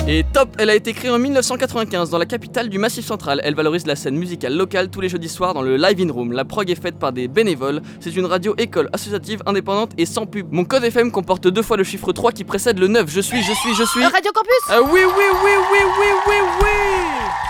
Et top, elle a été créée en 1995 dans la capitale du Massif Central. Elle valorise la scène musicale locale tous les jeudis soirs dans le Live In Room. La prog est faite par des bénévoles. C'est une radio école associative indépendante et sans pub. Mon code FM comporte 2 fois le chiffre 3 qui précède le 9. Je suis. Radio Campus. Oui.